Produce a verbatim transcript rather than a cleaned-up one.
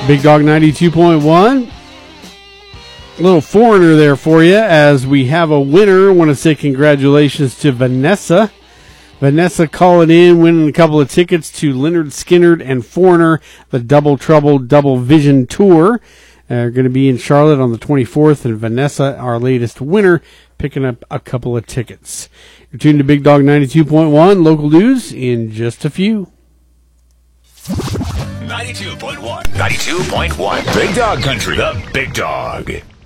Big Dog ninety-two point one. A little foreigner there for you as we have a winner. I want to say congratulations to Vanessa. Vanessa calling in, winning a couple of tickets to Leonard Skinner and Foreigner, the Double Trouble Double Vision Tour. They're going to be in Charlotte on the twenty-fourth, and Vanessa, our latest winner, picking up a couple of tickets. You're tuned to Big Dog ninety-two point one, local news in just a few. ninety-two point one. ninety-two point one. Big Dog Country. The Big Dog.